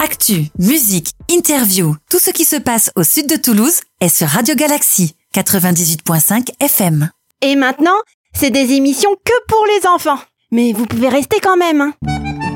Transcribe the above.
Actu, musique, interview, tout ce qui se passe au sud de Toulouse est sur Radio Galaxy 98.5 FM. Et maintenant, c'est des émissions que pour les enfants. Mais vous pouvez rester quand même, hein.